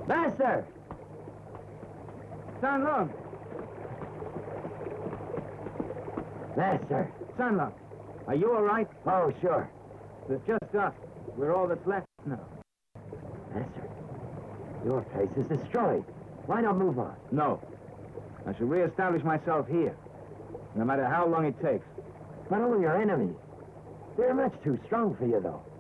Master! Sanlong! Master! Sanlong, are you all right? Oh, sure. There's just us. We're all that's left now. Master, your place is destroyed. Why not move on? No. I shall reestablish myself here, no matter how long it takes. But only your enemies. They're much too strong for you, though.